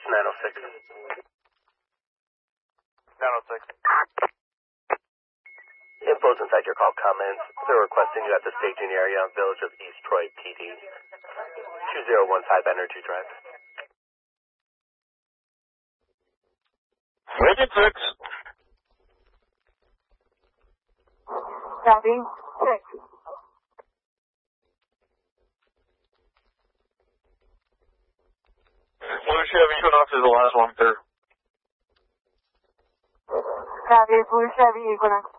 906. 906. Info's inside your call comments. They're requesting you at the staging area on Village of East Troy PD. 2015 Energy Drive. Wicked 6. Copy. 6. Blue Chevy Equinox is the last one, sir. Copy. Blue Chevy Equinox.